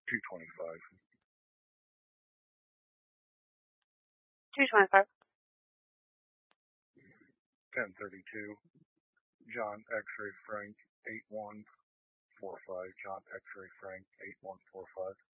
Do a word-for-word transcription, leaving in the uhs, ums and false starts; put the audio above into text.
two twenty-five. two twenty-five. ten thirty-two. John X-Ray Frank eight one four five. John X-Ray Frank eight one four five.